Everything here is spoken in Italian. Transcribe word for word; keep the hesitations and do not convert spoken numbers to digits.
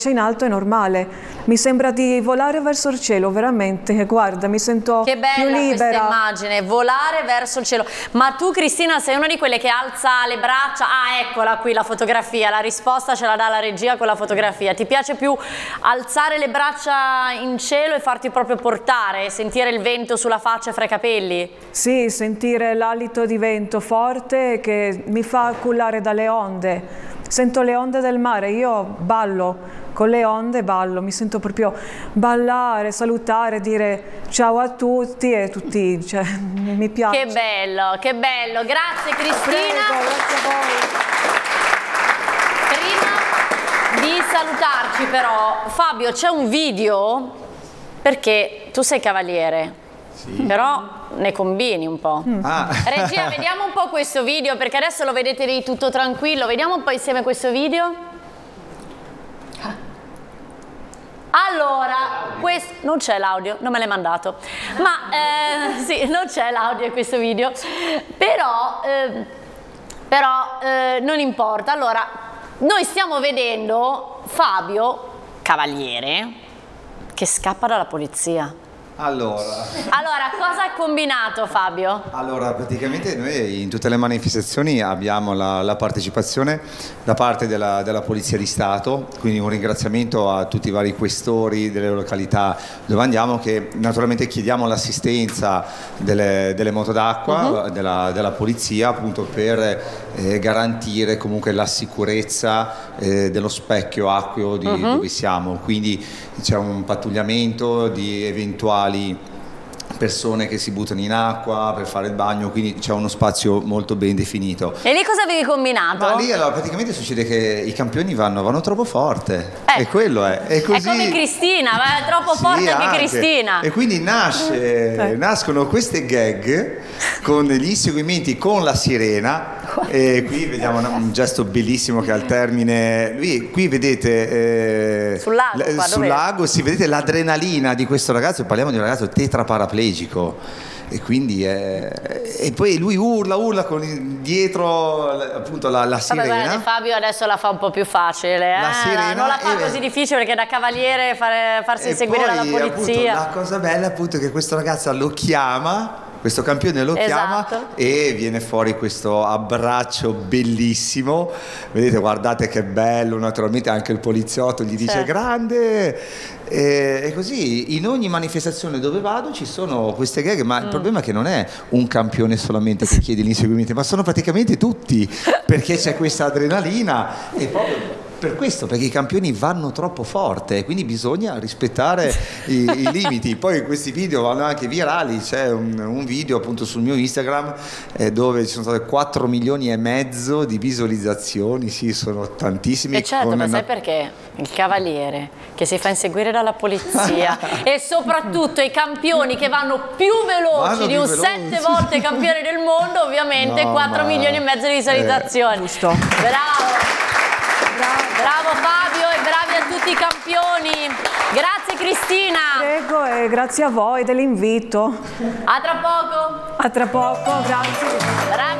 in alto è normale, mi sembra di volare verso il cielo, veramente, guarda, mi sento più libera. Che bella questa immagine, volare verso il cielo. Ma tu, Cristina, sei una di quelle che alza le braccia? Ah, eccola qui la fotografia, la risposta ce la dà la regia con la fotografia. Ti piace più alzare le braccia in cielo e farti proprio portare, sentire il vento sulla faccia e fra i capelli? Sì, sentire l'alito di vento forte che mi fa cullare dalle onde. Sento le onde del mare, io ballo con le onde, ballo, mi sento proprio ballare, salutare, dire ciao a tutti e tutti, cioè, mi piace. Che bello, che bello, grazie Cristina. Prego, grazie a voi. Prima di salutarci però, Fabio, c'è un video, perché tu sei cavaliere, sì, però ne combini un po'. Mm. Ah. Regia, vediamo un po' questo video, perché adesso lo vedete lì tutto tranquillo, vediamo un po' insieme questo video. Allora, questo, non c'è l'audio, non me l'hai mandato, ma eh, sì, non c'è l'audio in questo video, però, eh, però eh, non importa. Allora, noi stiamo vedendo Fabio, cavaliere, che scappa dalla polizia. Allora. allora, cosa ha combinato Fabio? Allora, praticamente noi in tutte le manifestazioni abbiamo la, la partecipazione da parte della, della Polizia di Stato, quindi un ringraziamento a tutti i vari questori delle località dove andiamo, che naturalmente chiediamo l'assistenza delle, delle moto d'acqua, uh-huh. della, della polizia, appunto per eh, garantire comunque la sicurezza eh, dello specchio acqueo di uh-huh. dove siamo, quindi c'è un pattugliamento di eventuali persone che si buttano in acqua per fare il bagno, quindi c'è uno spazio molto ben definito. E lì cosa avevi combinato? Ma lì allora praticamente succede che i campioni vanno, vanno troppo forte, eh. e quello è. È, così... è come Cristina, va troppo sì, forte anche, anche Cristina. E quindi nasce, eh. nascono queste gag con gli inseguimenti con la sirena. E qui vediamo un gesto bellissimo che al termine, lui, qui vedete eh, sul lago, qua, sul lago si vedete l'adrenalina di questo ragazzo, parliamo di un ragazzo tetraparaplegico e quindi eh, e poi lui urla urla con dietro appunto la, la sirena. Vabbè, guarda, Fabio adesso la fa un po' più facile, eh? La sirena, non la fa e, così difficile, perché da cavaliere fare, farsi inseguire dalla polizia. Appunto, la cosa bella appunto è che questo ragazzo lo chiama, questo campione lo chiama, esatto. e viene fuori questo abbraccio bellissimo, vedete, guardate che bello, naturalmente anche il poliziotto gli dice certo. grande, e, e così in ogni manifestazione dove vado ci sono queste gag, ma mm. il problema è che non è un campione solamente che chiede l'inseguimento, ma sono praticamente tutti, perché c'è questa adrenalina e proprio per questo, perché i campioni vanno troppo forte, quindi bisogna rispettare i, i limiti. Poi questi video vanno anche virali, c'è un, un video appunto sul mio Instagram eh, dove ci sono state quattro milioni e mezzo di visualizzazioni, sì, sono tantissimi. E certo, ma sai perché? Il cavaliere che si fa inseguire dalla polizia e soprattutto i campioni che vanno più veloci vanno di più un veloci. sette volte campione del mondo, ovviamente no, quattro milioni e mezzo di visualizzazioni. Eh, giusto. Bravo! Bravo Fabio e bravi a tutti i campioni. Grazie Cristina. Prego e grazie a voi dell'invito. A tra poco. A tra poco, grazie. Bravo.